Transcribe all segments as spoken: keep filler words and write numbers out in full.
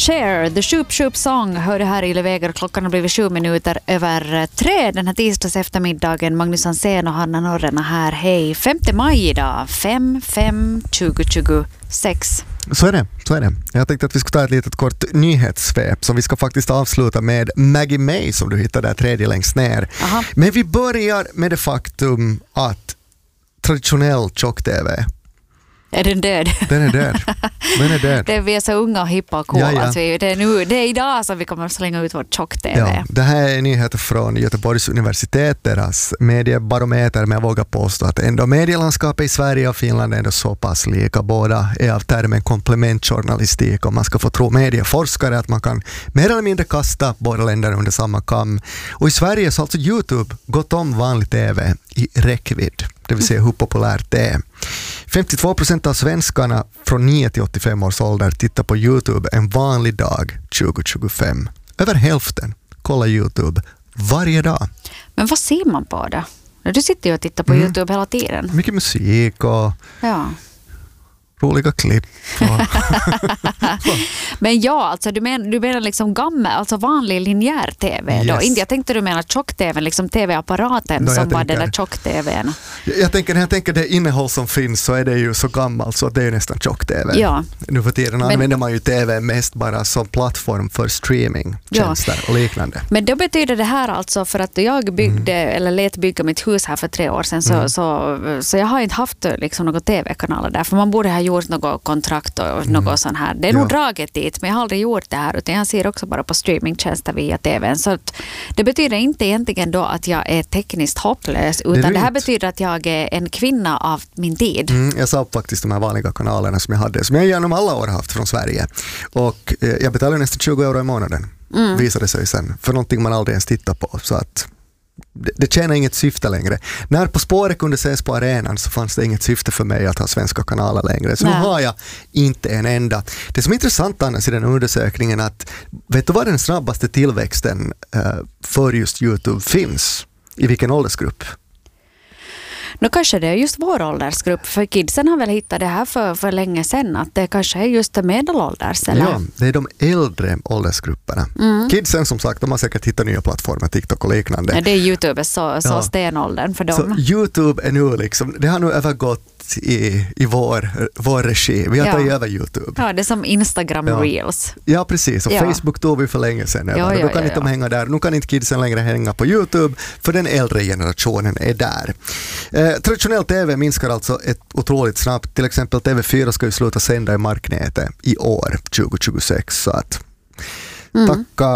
Cher, The Shoop Shoop Song, hörde här i Yle Vega. Klockan har blivit sju minuter över tre den här tisdags eftermiddagen. Magnus Hansén och Hanna Norrena här. Hej, femte maj idag, fem fem tjugo tjugosex. Så är det, så är det. Jag tänkte att vi ska ta ett litet kort nyhetssvep som vi ska faktiskt avsluta med Maggie May som du hittar där tredje längst ner. Aha. Men vi börjar med det faktum att traditionell tjock-tv, är den död? Den är död. Den är död. Det är vi är så unga och hippa och coola. Ja, ja. Alltså, det, är nu, det är idag som vi kommer att slänga ut vår tjock-tv. Ja, det här är nyheter från Göteborgs universitet, deras mediebarometer, men jag vågar påstå att ändå medielandskapet i Sverige och Finland är ändå så pass lika. Båda är av termen komplementjournalistik och man ska få tro medieforskare att man kan mer eller mindre kasta båda länder under samma kam. Och i Sverige så har alltså YouTube gått om vanlig tv i räckvidd, det vill säga hur populärt det är. femtiotvå procent av svenskarna från nio till åttiofem års ålder tittar på YouTube en vanlig dag tjugo tjugofem. Över hälften kollar YouTube varje dag. Men vad ser man på det? Du sitter ju och tittar på mm. YouTube hela tiden. Mycket musik och ja. roliga klipp. Men ja, alltså du menar, du menar liksom gammel, alltså vanlig linjär tv yes. då. Inte, jag tänkte du menar tjock-tv, liksom tv-apparaten no, som var tänker, den där tjock-tvn. Jag, jag tänker, när jag tänker det innehåll som finns så är det ju så gammalt så det är nästan tjock-tv. Ja. Nu för tiden Men, använder man ju tv mest bara som plattform för streaming, tjänster ja. och liknande. Men då betyder det här alltså, för att jag byggde mm. eller lät bygga mitt hus här för tre år sedan så, mm. så, så jag har inte haft liksom några tv-kanaler där, för man borde ha gjort något kontrakt och mm. något sånt här. Det är nog ja. draget dit, men jag har aldrig gjort det här, utan jag ser också bara på streamingtjänster via tvn. Så att det betyder inte egentligen då att jag är tekniskt hopplös, utan det, det här betyder att jag är en kvinna av min tid. Mm, jag sa upp faktiskt de här vanliga kanalerna som jag hade, som jag genom alla år haft från Sverige. Och eh, jag betalar nästan tjugo euro i månaden, mm. visade sig sen, för någonting man aldrig ens tittar på. Så att det, det tjänar inget syfte längre. När På spåret kunde ses på arenan så fanns det inget syfte för mig att ha svenska kanaler längre. Så Nej. nu har jag inte en enda. Det som är intressant annars i den undersökningen att, vet du vad den snabbaste tillväxten uh, för just YouTube finns? I vilken åldersgrupp? Nu kanske det är just vår åldersgrupp, för kidsen har väl hittat det här för, för länge sedan, att det kanske är just det medelålders. Eller? Ja, det är de äldre åldersgrupperna. Mm. Kidsen som sagt, de har säkert hittat nya plattformar, TikTok och liknande. Ja, det är YouTube så, så ja. stenåldern för dem. Så YouTube är nu liksom, det har nu övergått i, i vår, vår regi. Vi har ja. tagit över YouTube. Ja, det är som Instagram ja. Reels. Ja, precis. Och ja. Facebook tog vi för länge sedan. Ja, ja, ja, då kan ja, inte ja. de hänga där. Nu kan inte kidsen längre hänga på YouTube, för den äldre generationen är där. Eh, traditionell tv minskar alltså ett otroligt snabbt. Till exempel T V fyra ska ju sluta sända i marknätet i år, tjugo tjugosex. Så att mm. tacka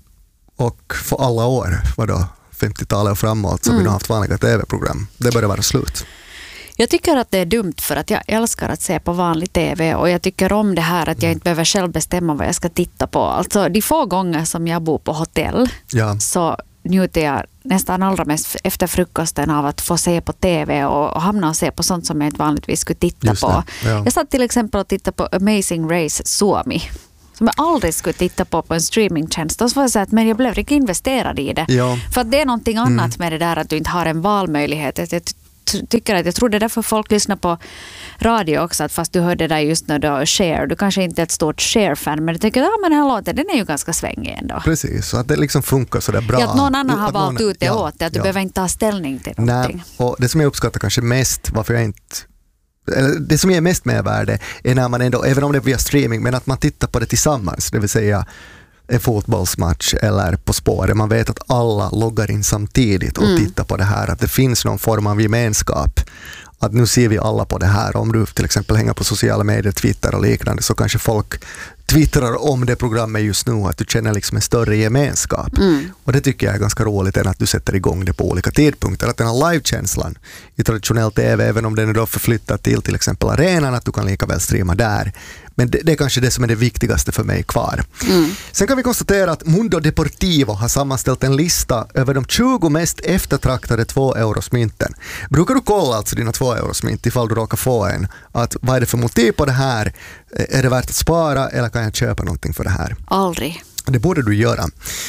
och för alla år, vadå, femtiotalet och framåt, så mm. vi nu har haft vanliga tv-program. Det börjar vara slut. Jag tycker att det är dumt, för att jag älskar att se på vanlig tv, och jag tycker om det här att jag inte behöver själv bestämma vad jag ska titta på. Alltså de få gånger som jag bor på hotell ja. så njuter jag nästan allra mest efter frukosten av att få se på tv och, och hamna och se på sånt som jag inte vanligtvis skulle titta Just på. Ja. Jag satt till exempel och tittade på Amazing Race Suomi, som jag aldrig skulle titta på på en streamingtjänst. Och så var det så att, men jag blev riktigt investerad i det. Ja. För att det är någonting annat mm. med det där att du inte har en valmöjlighet. Jag tycker att jag tror det är därför folk lyssnar på radio också, att fast du hörde där just när du Cher, du kanske inte är ett stort Cher-fan, men du tycker att ja, men den här låten, den är ju ganska svängig ändå. Precis, så att det liksom funkar så där bra. Ja, att någon annan har valt någon, ut det ja, åt det, att du ja. behöver inte ta ställning till någonting. Nej, och det som jag uppskattar kanske mest, varför jag inte eller det som ger mest mervärde är när man ändå, även om det är via streaming, men att man tittar på det tillsammans, det vill säga en fotbollsmatch eller På spåret. Man vet att alla loggar in samtidigt och mm. tittar på det här. Att det finns någon form av gemenskap. Att nu ser vi alla på det här. Om du till exempel hänger på sociala medier, Twitter och liknande, så kanske folk twittrar om det programmet just nu. Att du känner liksom en större gemenskap. Mm. Och det tycker jag är ganska roligt än att du sätter igång det på olika tidpunkter. Att den här live-känslan i traditionell tv, även om den är då förflyttar till till exempel arenan, att du kan lika väl streama där. Men det, det är kanske det som är det viktigaste för mig kvar. Mm. Sen kan vi konstatera att Mundo Deportivo har sammanställt en lista över de tjugo mest eftertraktade två eurosmynten. Brukar du kolla alltså dina två eurosmynt ifall du råkar få en? Att vad är det för motiv på det här? Är det värt att spara eller kan jag köpa någonting för det här? Aldrig. Det borde du göra.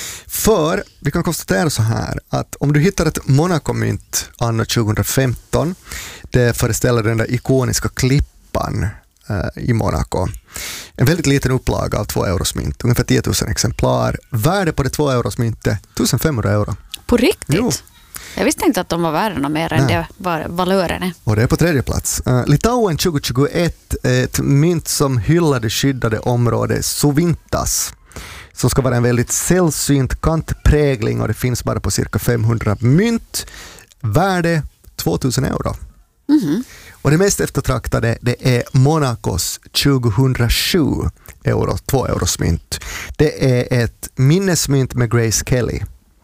För vi kan konstatera så här att om du hittar ett Monaco-mynt anno tjugohundrafemton, det föreställer den där ikoniska klippan i Monaco. En väldigt liten upplaga av två euros mynt, ungefär tio tusen exemplar. Värde på det två euros myntet, tusen femhundra euro. På riktigt? Jo. Jag visste inte att de var värda mer än det var valören är. Och det är på tredje plats. Uh, Litauen tjugohundratjugoett är ett mynt som hyllar det skyddade området Suvintas, som ska vara en väldigt sällsynt kantprägling, och det finns bara på cirka femhundra mynt. Värde tvåtusen euro. Mm-hmm. Och det mest eftertraktade, det är Monacos tjugohundrasju euro, två euros mynt. Det är ett minnesmynt med Grace Kelly.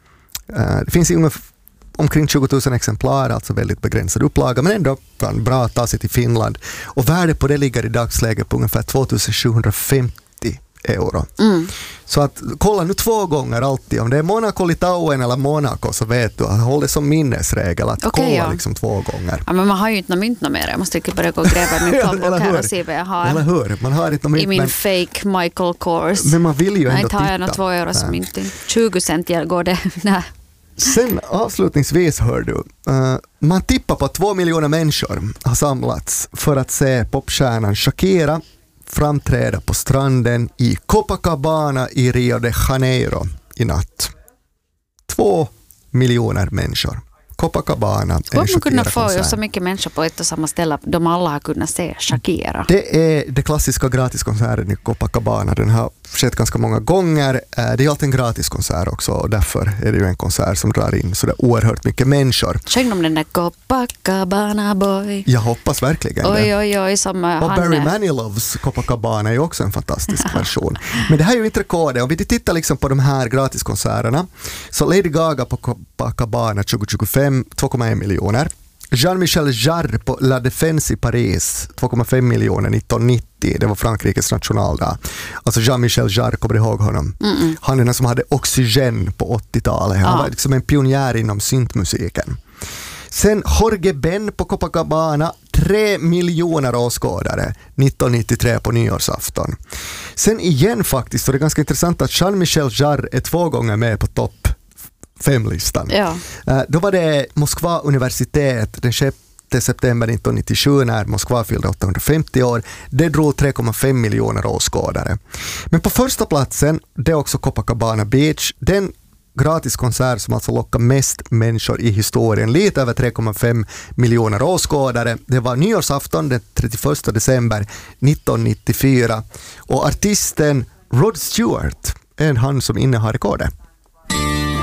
Uh, det finns ungefär omkring tjugo tusen exemplar, alltså väldigt begränsad upplaga, men ändå bra att ta sig till Finland. Och värde på det ligger i dagsläget på ungefär tvåtusen sjuhundrafemtio euro. Mm. Så att kolla nu två gånger alltid. Om det är Monaco, Litauen eller Monaco, så vet du att håll det som minnesregel att okay, kolla ja. liksom två gånger. Ja, men man har ju inte något mynt mer. Jag måste inte börja gå och gräva i min plånbok här och se vad jag har. Eller hur? Man har inte mynt, i min men, fake Michael Kors. Men man vill ju ändå Nej, titta. Nej, tar jag något två euros mynt. tjugo cent går det. Nej. Sen avslutningsvis hör du, uh, man tippar på att två miljoner människor har samlats för att se popstjärnan Shakira framträda på stranden i Copacabana i Rio de Janeiro i natt. Två miljoner människor. Copacabana. Hur man kunna få så mycket människor på ett och samma ställe att de alla har kunnat se Shakira? Det är det klassiska gratiskonserten i Copacabana. Den har skett ganska många gånger. Det är alltid en gratiskonsert också, och därför är det ju en konsert som drar in så det är oerhört mycket människor. Sjöng om den där Copacabana boy. Jag hoppas verkligen oj, det. Oj, oj, som och han Barry är. Manilow's Copacabana är ju också en fantastisk version. Men det här är ju inte rekordet. Om vi tittar liksom på de här gratiskonserterna, så Lady Gaga på Copacabana tjugo tjugofem, två komma en miljoner. Jean-Michel Jarre på La Défense i Paris, två komma fem miljoner nittonhundranittio. Det var Frankrikes nationaldag. Alltså Jean-Michel Jarre, kommer du ihåg honom? Mm-mm. Han är den som hade Oxygen på åttiotalet. Han ah. var liksom en pionjär inom syntmusiken. Sen Jorge Ben på Copacabana, tre miljoner åskådare nittonhundranittiotre på nyårsafton. Sen igen faktiskt, och det är ganska intressant att Jean-Michel Jarre är två gånger med på topp femlistan. Ja. Uh, då var det Moskva universitet den sjätte september nittonhundranittiosju när Moskva fyllde åttahundrafemtio år. Det drog tre komma fem miljoner åskådare. Men på första platsen, det är också Copacabana Beach. Den gratiskonsert som alltså lockar mest människor i historien, lite över tre komma fem miljoner åskådare. Det var nyårsafton den trettioförsta december nittonhundranittiofyra, och artisten Rod Stewart är han som innehar rekordet.